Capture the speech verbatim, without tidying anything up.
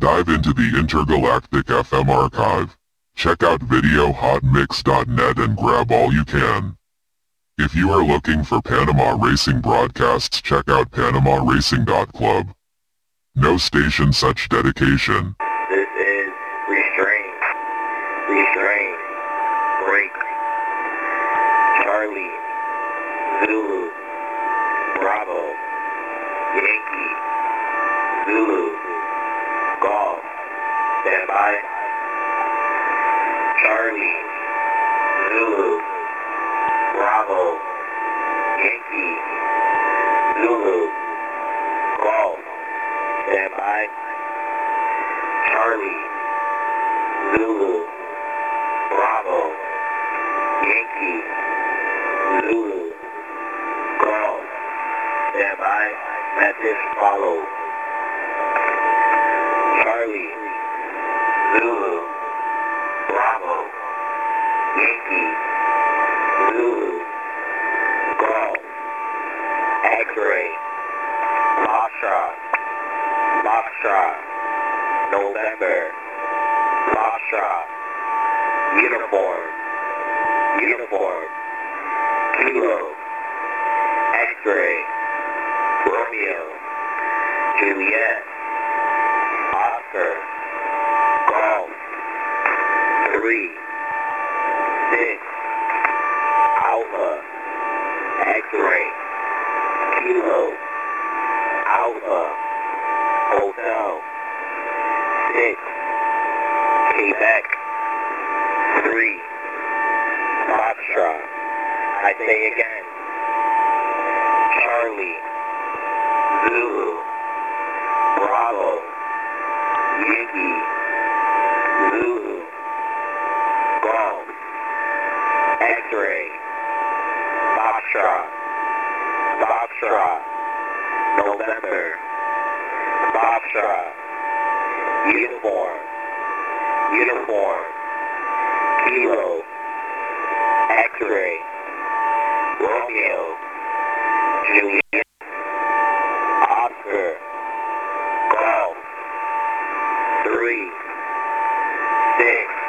Dive into the intergalactic F M archive. Check out video hot mix dot net and grab all you can. If you are looking for Panama racing broadcasts, check out panama racing dot club. No station such dedication. This is Restraint. Restraint. Break. Charlie. Zulu. Bravo. Yankee. Zulu. Golf. Stand by. Charlie. Zulu. Bravo. Yankee. Zulu. Golf. Stand by. Charlie. Zulu. Bravo. Yankee. Zulu. Golf. Stand by. Message follow. Charlie. Zulu. Bravo. Yankee. Zulu. Golf. X-ray. Foxtrot. Foxtrot. November. Foxtrot. Uniform. Uniform. Kilo. X-ray. Romeo. Juliet. Oscar. Golf. Three. Six. Alpha. X-ray. Kilo. Alpha. Hotel. Six. Quebec. Three. Foxtrot. I say again. Charlie. Zulu. Bravo. Yankee. Zulu. Golf. X-ray. Foxtrot. Foxtrot. November. Foxtrot. Uniform. Uniform. Kilo. X-ray. Romeo. Juliet. Oscar. Golf. Three. Six.